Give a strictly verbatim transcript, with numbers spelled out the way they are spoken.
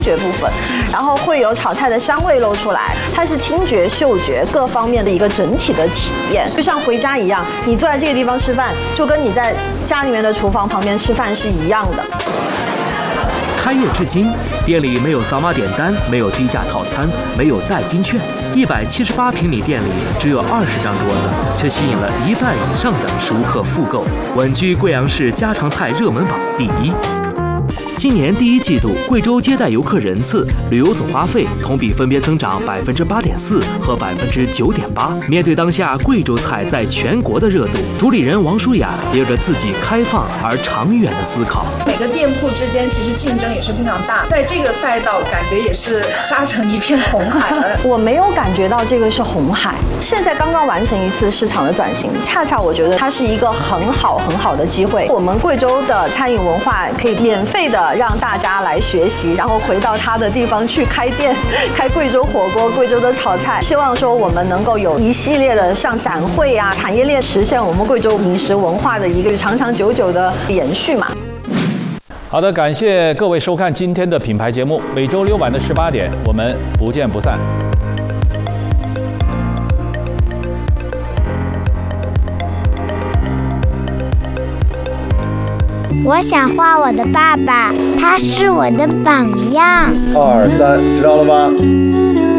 觉部分，然后会有炒菜的香味露出来，它是听觉、嗅觉各方面的一个整体的体验，就像回家一样，你坐在这个地方吃饭，就跟你在家里面的厨房旁边吃饭是一样的。 开业至今，店里没有扫码点单，没有低价套餐，没有代金券。一百七十八平米店里只有二十张桌子，却吸引了一半以上的熟客复购，稳居贵阳市家常菜热门榜第一。今年第一季度，贵州接待游客人次、旅游总花费同比分别增长百分之八点四和百分之九点八。面对当下贵州菜在全国的热度，主理人王舒雅也有着自己开放而长远的思考。 每个店铺之间其实竞争也是非常大，在这个赛道感觉也是杀成一片红海了。 我没有感觉到这个是红海，现在刚刚完成一次市场的转型，恰恰我觉得它是一个很好很好的机会。我们贵州的餐饮文化可以免费的让大家来学习，然后回到他的地方去开店，开贵州火锅、贵州的炒菜。希望说我们能够有一系列的像展会啊、产业链，实现我们贵州饮食文化的一个长长久久的延续嘛。 好的，感谢各位收看今天的品牌节目，每周六晚的十八点，我们不见不散。 我想画我的爸爸，他是我的榜样。 二三，知道了吧？